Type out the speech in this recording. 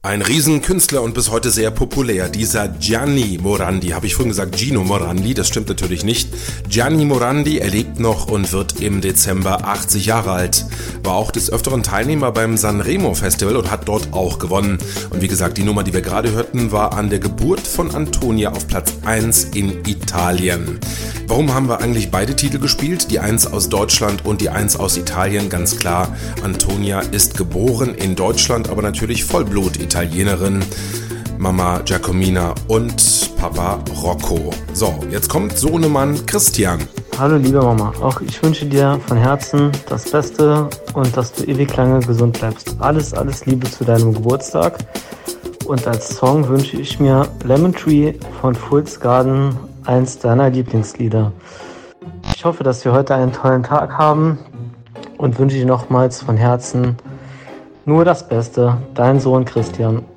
Ein Riesenkünstler und bis heute sehr populär, dieser Gianni Morandi. Habe ich vorhin gesagt Gino Morandi? Das stimmt natürlich nicht. Gianni Morandi, er lebt noch und wird im Dezember 80 Jahre alt. War auch des Öfteren Teilnehmer beim Sanremo Festival und hat dort auch gewonnen. Und wie gesagt, die Nummer, die wir gerade hörten, war an der Geburt von Antonia auf Platz 1 in Italien. Warum haben wir eigentlich beide Titel gespielt? Die 1 aus Deutschland und die 1 aus Italien, ganz klar. Antonia ist geboren in Deutschland, aber natürlich Vollblut-Italienerin. Mama Giacomina und Papa Rocco. So, jetzt kommt Sohnemann Christian. Hallo liebe Mama, auch ich wünsche dir von Herzen das Beste und dass du ewig lange gesund bleibst. Alles Liebe zu deinem Geburtstag. Und als Song wünsche ich mir Lemon Tree von Fool's Garden, eins deiner Lieblingslieder. Ich hoffe, dass wir heute einen tollen Tag haben und wünsche dir nochmals von Herzen nur das Beste. Dein Sohn Christian.